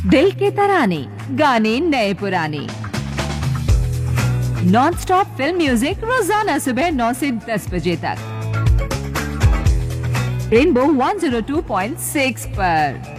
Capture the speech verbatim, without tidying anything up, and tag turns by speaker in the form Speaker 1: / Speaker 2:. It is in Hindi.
Speaker 1: दिल के तराने, गाने नए पुराने, नॉन स्टॉप फिल्म म्यूजिक रोजाना सुबह नौ से दस बजे तक rainbow one zero two point six पर।